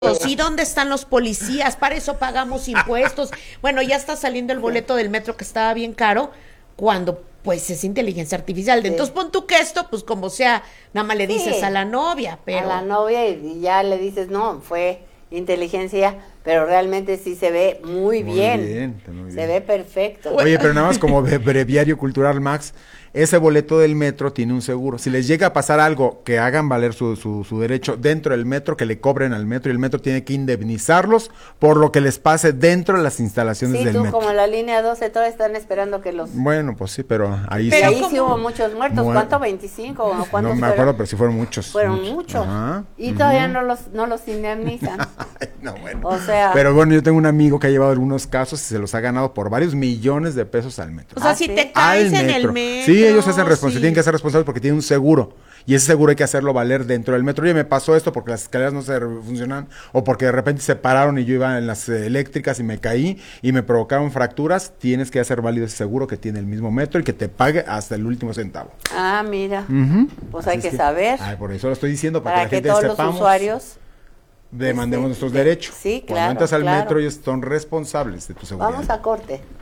¿Y dónde están los policías? Para eso pagamos impuestos. Bueno, ya está saliendo el boleto del metro que estaba bien caro, cuando pues es inteligencia artificial. Sí. Entonces pon tú que esto, pues como sea, nada más le dices Sí. a la novia, pero... A la novia y ya le dices, no, fue inteligencia, pero realmente sí se ve muy bien. Está muy Se bien. ve perfecto. Oye, pero nada más como breviario cultural, Max, ese boleto del metro tiene un seguro. Si les llega a pasar algo, que hagan valer su derecho dentro del metro, que le cobren al metro, y el metro tiene que indemnizarlos por lo que les pase dentro de las instalaciones Sí, del tú metro. como la línea 12, todos están esperando que los... Bueno, pues sí, pero ahí Y Pero ahí sí. sí hubo muchos muertos. Bueno. ¿Cuánto? ¿25 o cuántos No me fueron? acuerdo, pero sí fueron muchos. Fueron muchos. Ajá. Y todavía no los indemnizan. No, bueno. O sea... Pero bueno, yo tengo un amigo que ha llevado algunos casos y se los ha ganado por varios millones de pesos al metro. O sea, Ah, si ¿sí? te caes Al en el metro. metro... Sí, ellos se hacen responsables, sí. tienen que ser responsables porque tienen un seguro. Y ese seguro hay que hacerlo valer dentro del metro. Oye, me pasó esto porque las escaleras no se funcionan, o porque de repente se pararon y yo iba en las eléctricas y me caí y me provocaron fracturas. Tienes que hacer válido ese seguro que tiene el mismo metro y que te pague hasta el último centavo. Ah, mira. Pues hay Así es que saber Ay, por eso lo estoy diciendo, para para que la que gente todos sepamos. los usuarios... Demandemos nuestros Sí, derechos. sí, Cuando claro, entras al claro. metro, ellos son responsables de tu seguridad. Vamos a corte.